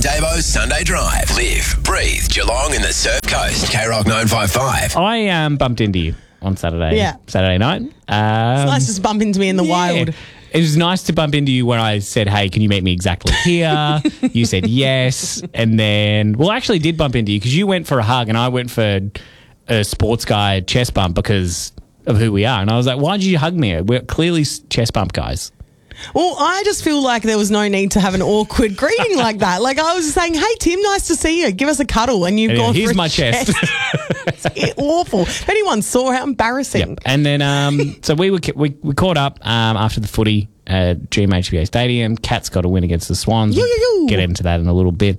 Davo's Sunday Drive. Live, breathe, Geelong in the Surf Coast. K-Rock 955. I bumped into you on Saturday. Yeah. Saturday night. It's nice to just bump into me in the wild. It was nice to bump into you when I said, hey, can you meet me exactly here? You said yes. And then, actually did bump into you because you went for a hug and I went for a sports guy chest bump because of who we are. And I was like, why did you hug me? We're clearly chest bump guys. Well, I just feel like there was no need to have an awkward greeting like that. Like I was just saying, hey, Tim, nice to see you. Give us a cuddle. And you've gone here's for a my chest. It's awful. If anyone saw how embarrassing. Yep. And then, so we caught up after the footy at GMHBA Stadium. Cats got a win against the Swans. We'll get into that in a little bit.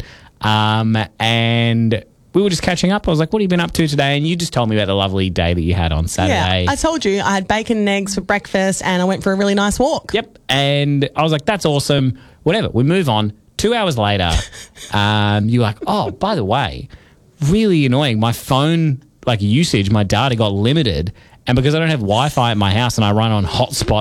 And we were just catching up. I was like, what have you been up to today? And you just told me about the lovely day that you had on Saturday. Yeah, I told you I had bacon and eggs for breakfast and I went for a really nice walk. Yep. And I was like, that's awesome. Whatever. We move on. 2 hours later, you're like, oh, by the way, really annoying. My phone, usage, my data got limited. And because I don't have Wi-Fi at my house and I run on hotspot,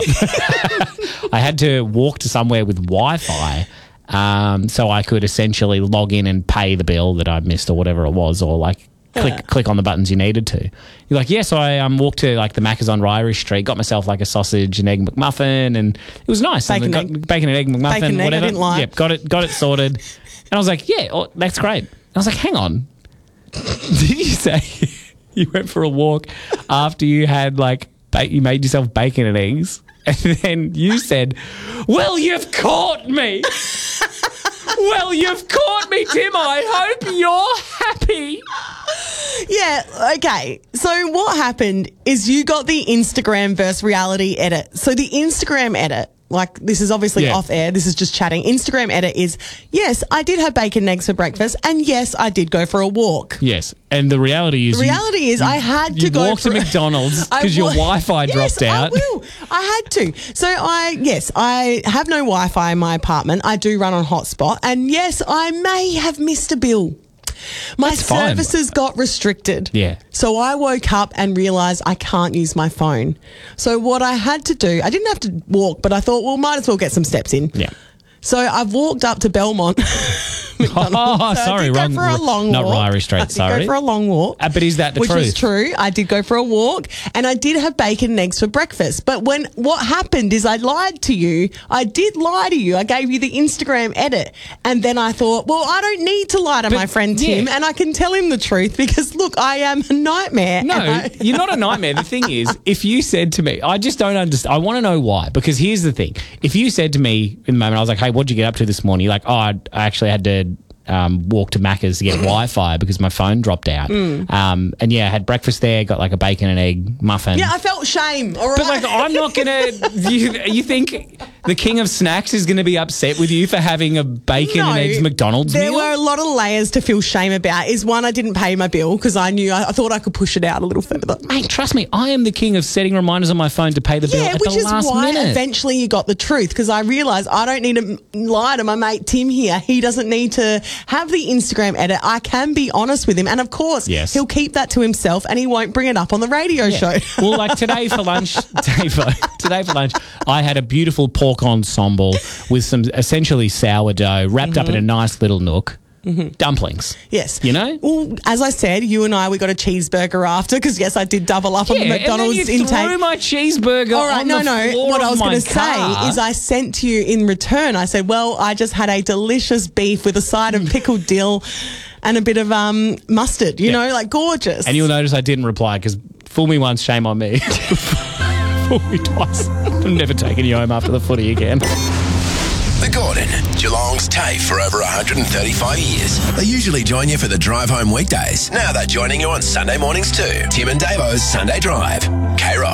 I had to walk to somewhere with Wi-Fi. So I could essentially log in and pay the bill that I missed or whatever it was, or click on the buttons you needed to. You're like, yes, I walked to the Macca's on Ryrie Street, got myself a sausage and egg McMuffin, and it was nice. Bacon and egg McMuffin, bacon whatever. Egg, I didn't like. Yep, got it sorted. And I was like, yeah, that's great. And I was like, hang on, did you say you went for a walk after you had you made yourself bacon and eggs? And then you said, well, you've caught me. Well, you've caught me, Tim. I hope you're happy. Yeah, okay. So what happened is you got the Instagram versus reality edit. So the Instagram edit, this is obviously off air. This is just chatting. Instagram edit is, yes, I did have bacon and eggs for breakfast, and yes, I did go for a walk. Yes, and the reality is... I had to go... You walked to McDonald's because your Wi-Fi dropped out. I had to. So I have no Wi-Fi in my apartment. I do run on hotspot, and yes, I may have missed a bill. My services got restricted. Yeah. So I woke up and realised I can't use my phone. So what I had to do, I didn't have to walk, but I thought, might as well get some steps in. Yeah. So I've walked up to Belmont. Sorry, wrong. For a long not walk. Ryrie Street, sorry. I did go for a long walk. But is that the truth? Which is true. I did go for a walk and I did have bacon and eggs for breakfast. But what happened is I lied to you. I did lie to you. I gave you the Instagram edit. And then I thought, I don't need to lie to my friend Tim and I can tell him the truth because, look, I am a nightmare. No, you're not a nightmare. The thing is, if you said to me, I just don't understand. I want to know why. Because here's the thing. If you said to me in the moment, I was like, hey, what'd you get up to this morning? You're like, I actually had to walk to Macca's to get Wi-Fi because my phone dropped out. I had breakfast there, got a bacon and egg muffin. Yeah, I felt shame. All right. But I'm not going to... You think the king of snacks is going to be upset with you for having a bacon and eggs McDonald's meal? There were a lot of layers to feel shame about. I didn't pay my bill because I thought I could push it out a little further. Mate, trust me, I am the king of setting reminders on my phone to pay the bill at the last minute. Which is why eventually you got the truth because I realised I don't need to lie to my mate Tim here. He doesn't need to have the Instagram edit. I can be honest with him. And of course, he'll keep that to himself and he won't bring it up on the radio show. Well, today for lunch, I had a beautiful pork ensemble with some essentially sourdough wrapped up in a nice little nook. Dumplings. Yes. You know? Well, as I said, you and I, we got a cheeseburger after because, yes, I did double up on the McDonald's and then you intake. threw my cheeseburger on the floor What I was going to say is I sent to you in return. I said, I just had a delicious beef with a side of pickled dill and a bit of mustard, you know, gorgeous. And you'll notice I didn't reply because fool me once, shame on me. Fool me twice. I'm never taking you home after the footy again. The Gordon, Geelong's TAFE for over 135 years. They usually join you for the drive home weekdays. Now they're joining you on Sunday mornings too. Tim and Davo's Sunday Drive. K-Rock.